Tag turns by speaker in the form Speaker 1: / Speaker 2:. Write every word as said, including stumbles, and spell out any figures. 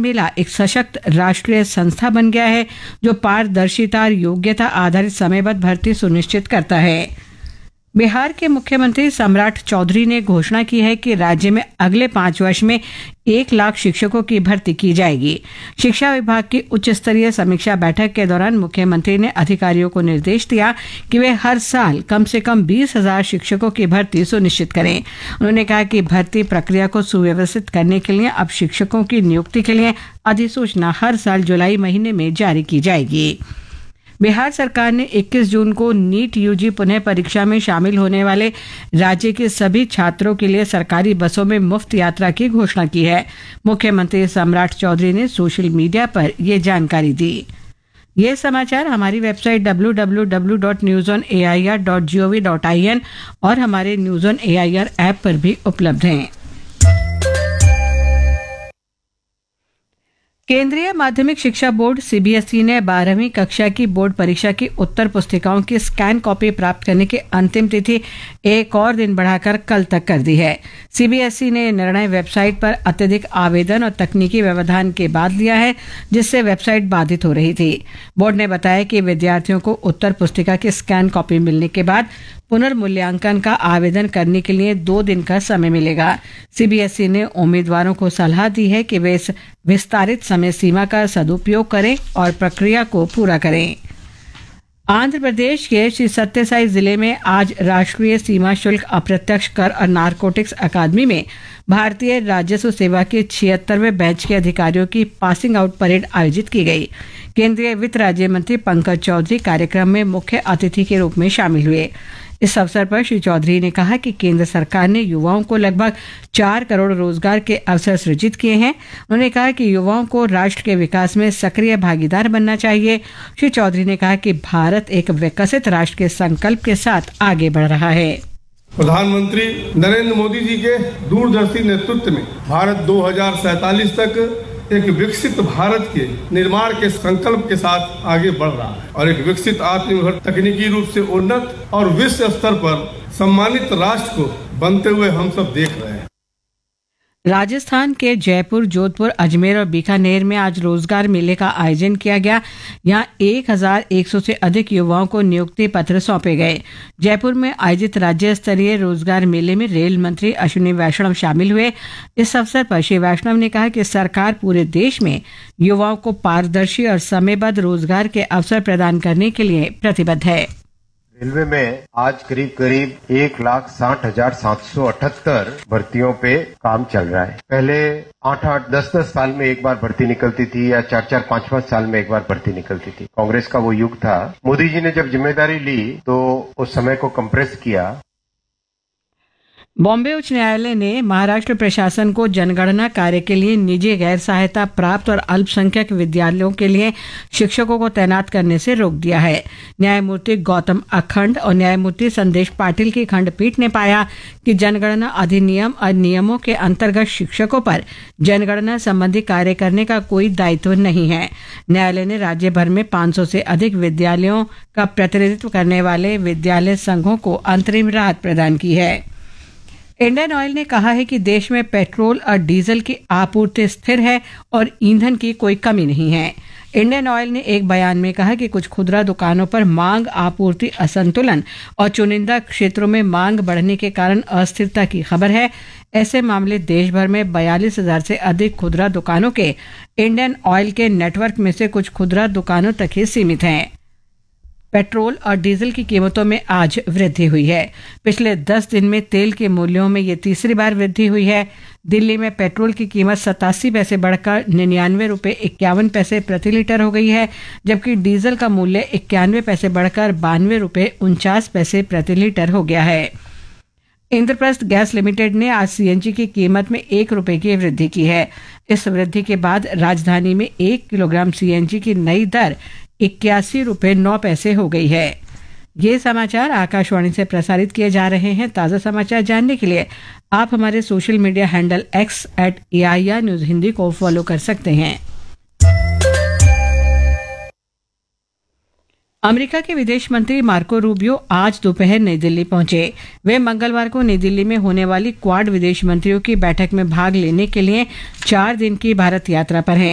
Speaker 1: मेला एक सशक्त राष्ट्रीय संस्था बन गया है जो पारदर्शिता और योग्यता आधारित समयबद्ध भर्ती सुनिश्चित करता है। बिहार के मुख्यमंत्री सम्राट चौधरी ने घोषणा की है कि राज्य में अगले पांच वर्ष में एक लाख शिक्षकों की भर्ती की जाएगी। शिक्षा विभाग की उच्च स्तरीय समीक्षा बैठक के दौरान मुख्यमंत्री ने अधिकारियों को निर्देश दिया कि वे हर साल कम से कम बीस हजार शिक्षकों की भर्ती सुनिश्चित करें। उन्होंने कहा कि भर्ती प्रक्रिया को सुव्यवस्थित करने के लिए अब शिक्षकों की नियुक्ति के लिए अधिसूचना हर साल जुलाई महीने में जारी की जाएगी। बिहार सरकार ने इक्कीस जून को नीट यूजी पुनः परीक्षा में शामिल होने वाले राज्य के सभी छात्रों के लिए सरकारी बसों में मुफ्त यात्रा की घोषणा की है। मुख्यमंत्री सम्राट चौधरी ने सोशल मीडिया पर यह जानकारी दी। ये समाचार हमारी website W W W dot news on A I R dot G O V dot I N और हमारे news on A I R app पर भी उपलब्ध हैं। केंद्रीय माध्यमिक शिक्षा board C B S E ने बारहवीं कक्षा की बोर्ड परीक्षा की उत्तर पुस्तिकाओं की स्कैन कॉपी प्राप्त करने की अंतिम तिथि एक और दिन बढ़ाकर कल तक कर दी है। सी बी एस ई ने निर्णय वेबसाइट पर अत्यधिक आवेदन और तकनीकी व्यवधान के बाद लिया है, जिससे वेबसाइट बाधित हो रही थी। बोर्ड ने बताया कि विद्यार्थियों को उत्तर पुस्तिका की स्कैन कॉपी मिलने के बाद पुनर्मूल्यांकन का आवेदन करने के लिए दो दिन का समय मिलेगा। सी बी एस ई ने उम्मीदवारों को सलाह दी है कि वे इस विस्तारित समय सीमा का सदुपयोग करें और प्रक्रिया को पूरा करें। आंध्र प्रदेश के श्री सत्यसाई जिले में आज राष्ट्रीय सीमा शुल्क अप्रत्यक्ष कर और नारकोटिक्स अकादमी में भारतीय राजस्व सेवा के छिहत्तरवें बैच के अधिकारियों की पासिंग आउट परेड आयोजित की गई। केंद्रीय वित्त राज्य मंत्री पंकज चौधरी कार्यक्रम में मुख्य अतिथि के रूप में शामिल हुए। इस अवसर पर श्री चौधरी ने कहा कि केंद्र सरकार ने युवाओं को लगभग चार करोड़ रोजगार के अवसर सृजित किए हैं। उन्होंने कहा कि युवाओं को राष्ट्र के विकास में सक्रिय भागीदार बनना चाहिए। श्री चौधरी ने कहा कि भारत एक विकसित राष्ट्र के संकल्प के साथ आगे बढ़ रहा है।
Speaker 2: प्रधानमंत्री नरेंद्र मोदी जी के दूरदर्शी नेतृत्व में भारत दो हजार सैतालीस तक एक विकसित भारत के निर्माण के संकल्प के साथ आगे बढ़ रहा है और एक विकसित आत्मनिर्भर तकनीकी रूप से उन्नत और विश्व स्तर पर सम्मानित राष्ट्र को बनते हुए हम सब देख रहे हैं।
Speaker 1: राजस्थान के जयपुर, जोधपुर, अजमेर और बीकानेर में आज रोजगार मेले का आयोजन किया गया। यहां एक हजार एक सौ से अधिक युवाओं को नियुक्ति पत्र सौंपे गए। जयपुर में आयोजित राज्य स्तरीय रोजगार मेले में रेल मंत्री अश्विनी वैष्णव शामिल हुए। इस अवसर पर श्री वैष्णव ने कहा कि सरकार पूरे देश में युवाओं को पारदर्शी और समयबद्ध रोजगार के अवसर प्रदान करने के लिए प्रतिबद्ध है।
Speaker 3: रेलवे में आज करीब करीब एक लाख साठ हजार सात सौ अठहत्तर भर्तियों पे काम चल रहा है। पहले आठ आठ दस दस साल में एक बार भर्ती निकलती थी या चार चार पांच पांच साल में एक बार भर्ती निकलती थी। कांग्रेस का वो युग था। मोदी जी ने जब जिम्मेदारी ली तो उस समय को कंप्रेस किया।
Speaker 1: बॉम्बे उच्च न्यायालय ने महाराष्ट्र प्रशासन को जनगणना कार्य के लिए निजी गैर सहायता प्राप्त और अल्पसंख्यक विद्यालयों के लिए शिक्षकों को तैनात करने से रोक दिया है। न्यायमूर्ति गौतम अखंड और न्यायमूर्ति संदेश पाटिल की खंडपीठ ने पाया कि जनगणना अधिनियम और नियमों के अंतर्गत शिक्षकों पर जनगणना संबंधी कार्य करने का कोई दायित्व नहीं है। न्यायालय ने राज्य भर में पांच सौ से अधिक विद्यालयों का प्रतिनिधित्व करने वाले विद्यालय संघों को अंतरिम राहत प्रदान की है। इंडियन ऑयल ने कहा है कि देश में पेट्रोल और डीजल की आपूर्ति स्थिर है और ईंधन की कोई कमी नहीं है। इंडियन ऑयल ने एक बयान में कहा कि कुछ खुदरा दुकानों पर मांग आपूर्ति असंतुलन और चुनिंदा क्षेत्रों में मांग बढ़ने के कारण अस्थिरता की खबर है। ऐसे मामले देश भर में बयालीस हजार से अधिक खुदरा दुकानों के इंडियन ऑयल के नेटवर्क में से कुछ खुदरा दुकानों तक ही सीमित हैं। पेट्रोल और डीजल की कीमतों में आज वृद्धि हुई है। पिछले दस दिन में तेल के मूल्यों में ये तीसरी बार वृद्धि हुई है। दिल्ली में पेट्रोल की कीमत सतासी पैसे बढ़कर निन्यानवे रुपये इक्यावन पैसे प्रति लीटर हो गई है, जबकि डीजल का मूल्य इक्यानवे पैसे बढ़कर बानवे रुपये उनचास पैसे प्रति लीटर हो गया है। इंद्रप्रस्थ गैस लिमिटेड ने आज सीएनजी की कीमत में एक रुपये की वृद्धि की है। इस वृद्धि के बाद राजधानी में एक किलोग्राम सीएनजी की नई दर इक्यासी रुपये नौ पैसे हो गई है। ये समाचार आकाशवाणी से प्रसारित किए जा रहे हैं। ताज़ा समाचार जानने के लिए आप हमारे social media handle x eight A I R news Hindi को फॉलो कर सकते हैं। अमेरिका के विदेश मंत्री मार्को रूबियो आज दोपहर नई दिल्ली पहुंचे। वे मंगलवार को नई दिल्ली में होने वाली क्वाड विदेश मंत्रियों की बैठक में भाग लेने के लिए चार दिन की भारत यात्रा पर हैं।